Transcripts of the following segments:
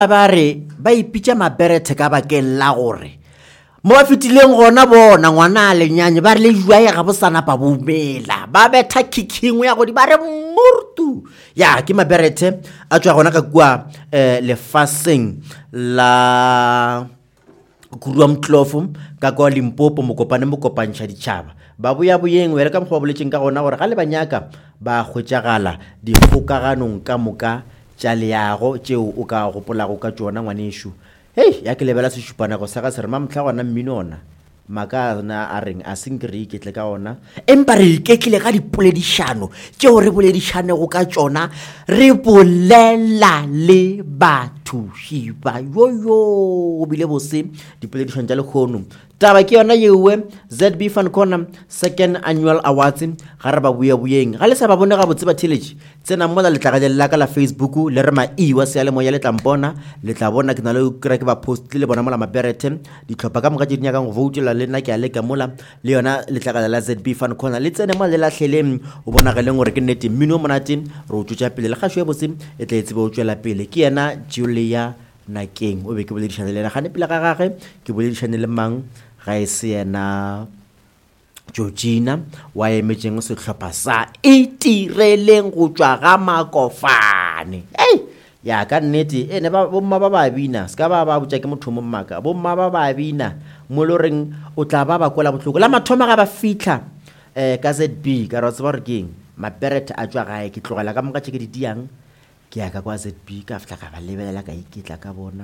ba re ba ipitša maberete ka bakeng la gore mo ba fetileng gona bona ngwana a lenyanye ba re le jua ya ga bosana pa bomela ba betha kikingwe ya godi ba re murtu ya ke maberete a tswa gona ka kua lefaseng la kurwa mtlofo ka kwa Limpopo mokopantšha ditšhaba ba boya boyeng wele ka mokgwa boletseng ka gona gore ga le banyaka ba hwetšagala difokaganong ka moka tša leago tšeo o ka gopolago ka tšona ngwanešo. Hei ya ke lebela sešupanako sa ga se re mamtlha gona mmino ona maka na a reng a senkere iketle ka ona empa re iketlile ka dipoledišano tšeo re boledišanego ka tšona re bolela le batho šiba yoyo o bile bose dipoledišano tša lekgono taba ke yona yewe ZB Fan Corner second annual awards ga re ba boyeng ga le sa ba bone ga botse ba theletše tsena mola le tla galela ka la Facebook le re maiwa se ya le moya le tlampona le tla bona ke na le kra ke ba post le bona mola maberete di tlhopha ka moka di nyaka go vote la le nna ke a leka mola le yona le tla galela ZB Fan Corner le tsene mola le la hleleng o bona ga le gore ke nnete mmino monate re o tšotša pele le ga shwe botse e tla etse ba o tšwela pele ke yena Julia Nakeng o be ke boledišane le ena gane pele ga gage ke boledišane le mang ga e se yena Georgina wa emetseng sehlopha sa itireleng go tšwa ga Makofane ya ka nnete ene ba bomma ba ba bina ska ba botša ke motho mo mmaka bomma ba ba bina mo loreng o tla ba kwela botlhoko la mathoma ga ba fitla ka ZB ka re tseba re keng maberete a tšwa gae ke tlogela ka moka tše ke di diang ke ya ka kwa ZB ka fitla ka ba lebelela ka iketla ka bona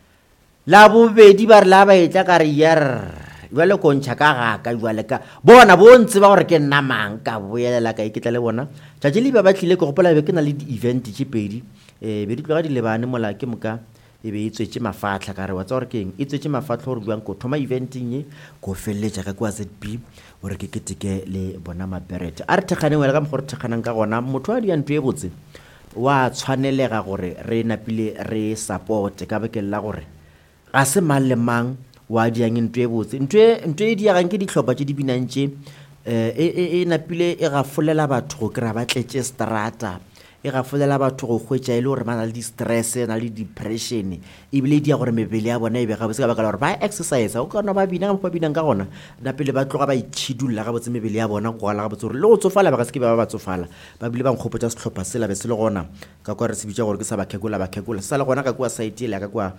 la bobedi ba re la ba etla ka re yer jwale ko ntšha ka jwale ka bona bontse ba gore ke nna mang ka boelela ka iketla le bona tšatši le ba tlile ke gopola be ke na le di-event tše pedi be di tloga di lebane mola ke moka e be e tswetše mafatla ka re wa tsa gore keng e tswetše mafatla gore jwang ko thoma eventing e ko feleletša ka kwa ZB gore ke keteke le bona maberete a re thekganeng wela ka mokgwa re thekganang ka gona motho a dianto e botse wa tshwanelega gore re napile re support ka bakeng la gore ga se mang le mang wa diang ntwe e botse ntwe e diagang ke ditlhopha tše di binantše e napile e gafolela batho go kry-a ba tletše strata e gafolela batho go hwetša e le gore ba na le di-stress na le depression ebile e dia gore mebele ya bona e be gabotse ka baka la gore ba exercise o kana ba bina ka mokgwa binang ka gona napele ba tloga ba itšhidulla gabotse mebele ya bona go gala gabotse gore le go tsofala ba ka se ke ba tsofala ba bile ba nkgopotša sehlopha sela be se le gona ka kwa re se bitša gore ke sa bakhekola sa le gona ka kua site ele ka kua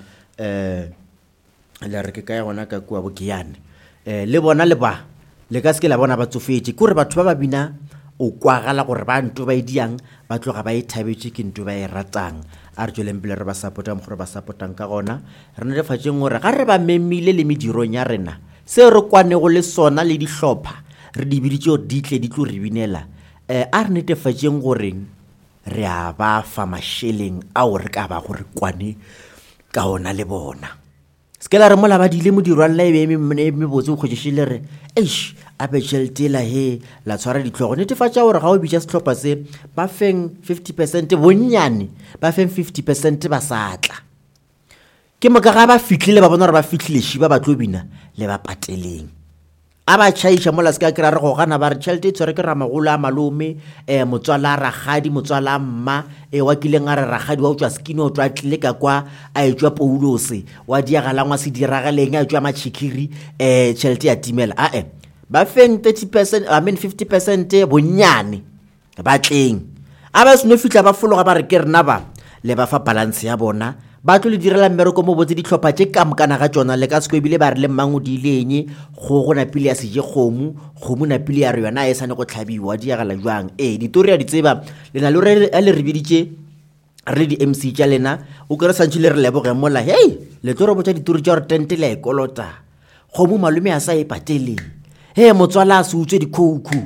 le re ke ka ya gona ka kua Bokeane le bona le ba le ka se ke la bona ba tsofetse ke gore batho ba ba bina o kwagala gore ba nto ba idiang ba tloga ba ithabetse ke nto ba e ratang a re tsweleng pele re ba supportang gore ba supportang ka gona re netefatšeng gore ga re ba memile le medirong ya rena se re kwanego le sona le dihlopha re di biditše gore di tle di tlo re binela a re netefatšeng gore re a ba fa mašeleng ao re ka ba gore kwane ka ona le bona se la re mola ba dile modirwa la ebe me botse o khotšešile re a be tšhelete la he la tshwara ditlhogo netefatša gore ga o bitša sehlopha se ba feng 50% bonnyane ba feng 50% ba satla ke moka ga ba fitlhile ba bona gore ba fitlhile šiba ba tlo bina le ba pateleng a ba tšhaiša mola se ka kry-a re go gana ba re tšhelete e tshwere ke ramagolo a malome motswala a ragadi motswala a mma wa kileng a re ragadi wa o tswa skini o tswa tlile ka kwa a etswa Paulose wa diagalangwa se diragaleng a etswa matšhikiri tšhelete ya timela ba feng 30% 50% bonnyane ba tleng a ba seno fitla ba fologa ba re ke rena ba le ba fa balance ya bona ba tlo le direla mmereko mo botse ditlhopha tše ka mokana ga tsona le ka seko ebile ba re le mmango di ileng go napile ya seje kgomo napile ya re yona a e sane go tlhabiwa di agala jwang ditori ya di tseba le na le re biditše re di MC tša lena o kere santšhe le re leboge mola le tlo re botša ditori tša gore tente le a ekolota kgomo malome a sa e pateleng motswala a se utswe dikhoukhou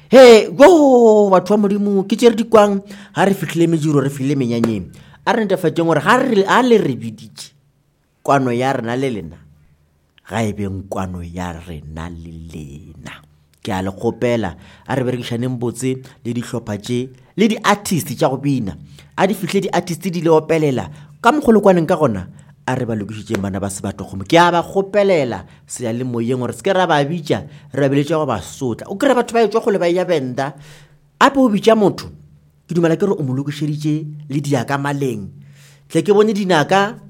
yo batho ba modimo ke tšere dikwang ga re fitlhile mediro re fitlhile menyanyeng a re netefatšeng gore ga le re biditše kwano ya rena le lena ga e beng kwano ya rena le lena ke a le kgopela a re berekišaneng botse le dihlopha tše le di-artist tša go bina a di fitlhe di-artist di le opelela ka mokgolokwaneng ka gona a re ba lokišitšeng bana ba se batokgomo ke a ba kgopelela se ya le moyeng gore se ke ra ba bitša re ba biletša go ba sotla o kry batho ba etswa gole ba ya benda ape o bitša motho ke dumela ke re o mo lokišeditše le diaka maleng tle ke bone dinaka